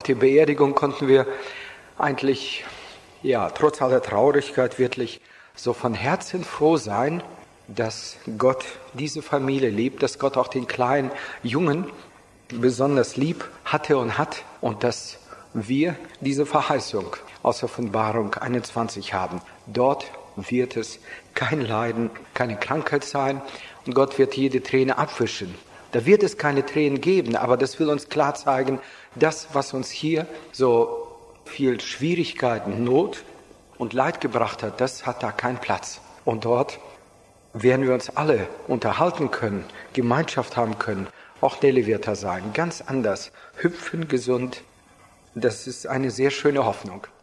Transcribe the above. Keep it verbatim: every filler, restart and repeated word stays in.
der Beerdigung konnten wir eigentlich, ja, trotz aller Traurigkeit wirklich so von Herzen froh sein, dass Gott diese Familie liebt, dass Gott auch den kleinen Jungen besonders lieb hatte und hat und dass wir diese Verheißung aus Offenbarung einundzwanzig haben. Dort wird es kein Leiden, keine Krankheit sein und Gott wird jede Träne abwischen. Da wird es keine Tränen geben, aber das will uns klar zeigen, das, was uns hier so viel Schwierigkeiten, Not und Leid gebracht hat, das hat da keinen Platz. Und dort werden wir uns alle unterhalten können, Gemeinschaft haben können. Auch Nelly wird da sein, ganz anders, hüpfen, gesund. Das ist eine sehr schöne Hoffnung.